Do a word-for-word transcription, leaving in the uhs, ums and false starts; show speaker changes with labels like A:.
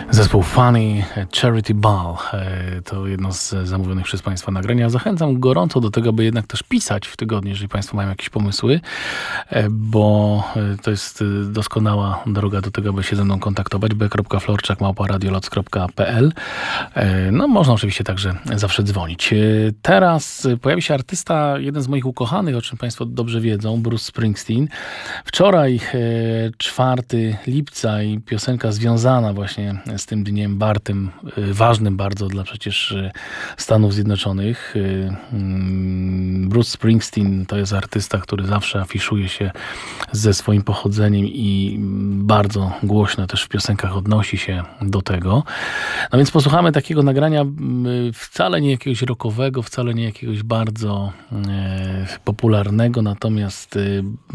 A: Zespół Funny Charity Ball to jedno z zamówionych przez Państwa nagrania. Zachęcam gorąco do tego, by jednak też pisać w tygodniu, jeżeli Państwo mają jakieś pomysły, bo to jest doskonała droga do tego, by się ze mną kontaktować. b kropka florczak małpa radioloc kropka p l. No można oczywiście także zawsze dzwonić. Teraz pojawi się artysta, jeden z moich ukochanych, o czym Państwo dobrze wiedzą, Bruce Springsteen. Wczoraj, czwartego lipca, i piosenka związana właśnie z tym dniem Bartym, ważnym bardzo dla przecież Stanów Zjednoczonych. Bruce Springsteen to jest artysta, który zawsze afiszuje się ze swoim pochodzeniem i bardzo głośno też w piosenkach odnosi się do tego. No więc posłuchamy takiego nagrania wcale nie jakiegoś rockowego, wcale nie jakiegoś bardzo popularnego, natomiast